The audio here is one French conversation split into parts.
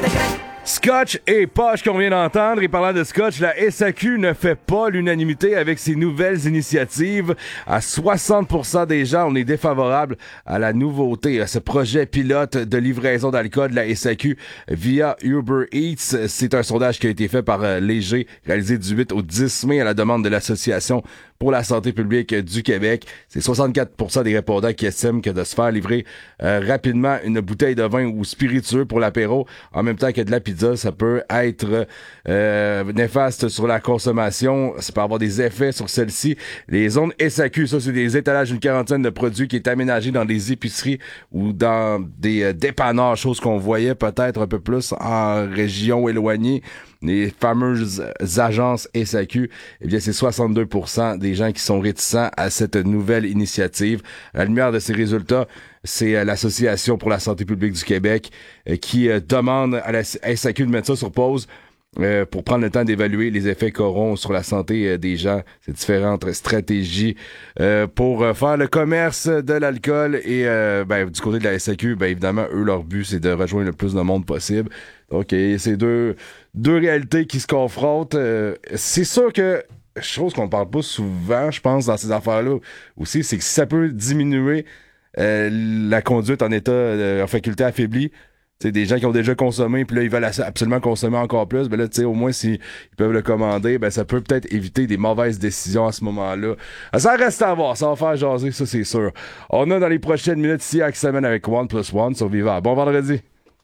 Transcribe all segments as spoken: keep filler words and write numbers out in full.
Scotch et poche qu'on vient d'entendre. Et parlant de Scotch, la S A Q ne fait pas l'unanimité avec ses nouvelles initiatives. À soixante pour cent des gens, on est défavorable à la nouveauté, à ce projet pilote de livraison d'alcool de la S A Q via Uber Eats. C'est un sondage qui a été fait par Léger, réalisé du huit au dix mai à la demande de l'Association pour la santé publique du Québec. C'est soixante-quatre pour cent des répondants qui estiment que de se faire livrer euh, rapidement une bouteille de vin ou spiritueux pour l'apéro, en même temps que de la pizza, ça peut être euh, néfaste sur la consommation. Ça peut avoir des effets sur celle-ci. Les zones S A Q, ça, c'est des étalages d'une quarantaine de produits qui est aménagé dans des épiceries ou dans des euh, dépanneurs, chose qu'on voyait peut-être un peu plus en région éloignée. Les fameuses agences S A Q, eh bien, c'est soixante-deux pour cent des gens qui sont réticents à cette nouvelle initiative. À la lumière de ces résultats, c'est euh, l'Association pour la santé publique du Québec euh, qui euh, demande à la S A Q de mettre ça sur pause euh, pour prendre le temps d'évaluer les effets qu'auront sur la santé euh, des gens, ces différentes stratégies euh, pour euh, faire le commerce de l'alcool. Et euh, ben, du côté de la S A Q, ben, évidemment, eux, leur but, c'est de rejoindre le plus de monde possible. Donc, c'est deux, deux réalités qui se confrontent. Euh, c'est sûr que, chose qu'on ne parle pas souvent, je pense, dans ces affaires-là aussi, c'est que si ça peut diminuer euh, la conduite en état, euh, en faculté affaiblie, t'sais, des gens qui ont déjà consommé, puis là, ils veulent absolument consommer encore plus, ben là, tu sais, au moins, s'ils peuvent le commander, ben ça peut peut-être éviter des mauvaises décisions à ce moment-là. Ça reste à voir, ça va faire jaser, ça, c'est sûr. On a dans les prochaines minutes ici à semaine avec One Plus One sur Viva. Bon vendredi!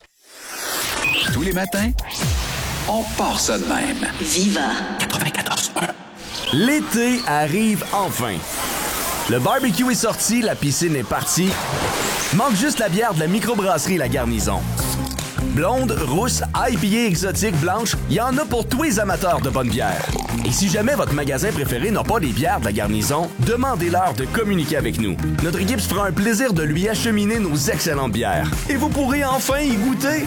Tous les matins, on part ça de même. Viva quatre-vingt-quatorze un. L'été arrive enfin. Le barbecue est sorti, la piscine est partie. Manque juste la bière de la microbrasserie La Garnison. Blonde, rousse, I P A exotique, blanche, il y en a pour tous les amateurs de bonne bière. Et si jamais votre magasin préféré n'a pas les bières de La Garnison, demandez-leur de communiquer avec nous. Notre équipe se fera un plaisir de lui acheminer nos excellentes bières. Et vous pourrez enfin y goûter.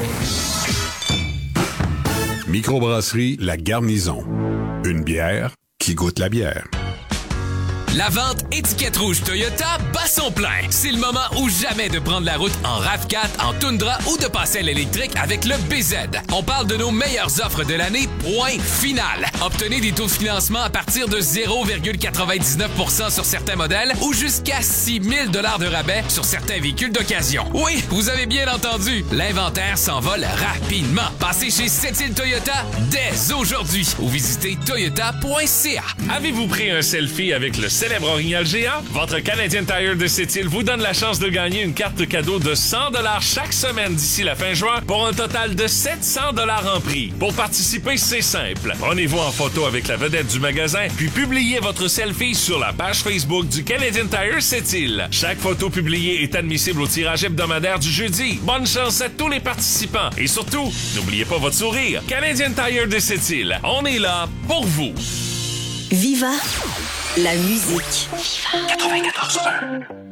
Microbrasserie La Garnison. Une bière qui goûte la bière. La vente étiquette rouge Toyota bat son plein. C'est le moment ou jamais de prendre la route en RAV quatre, en Tundra ou de passer à l'électrique avec le B Z. On parle de nos meilleures offres de l'année, point final. Obtenez des taux de financement à partir de zéro virgule quatre-vingt-dix-neuf pour cent sur certains modèles ou jusqu'à six mille dollars de rabais sur certains véhicules d'occasion. Oui, vous avez bien entendu, l'inventaire s'envole rapidement. Passez chez Sept-Îles Toyota dès aujourd'hui ou visitez toyota point c a. Avez-vous pris un selfie avec le célèbre orignal géant? Votre Canadian Tire de Sept-Îles vous donne la chance de gagner une carte cadeau de cent dollars chaque semaine d'ici la fin juin pour un total de sept cents dollars en prix. Pour participer, c'est simple. Prenez-vous en photo avec la vedette du magasin, puis publiez votre selfie sur la page Facebook du Canadian Tire Sept-Îles. Chaque photo publiée est admissible au tirage hebdomadaire du jeudi. Bonne chance à tous les participants. Et surtout, n'oubliez pas votre sourire. Canadian Tire de Sept-Îles, on est là pour vous. Viva la musique. quatre-vingt-quatorze un.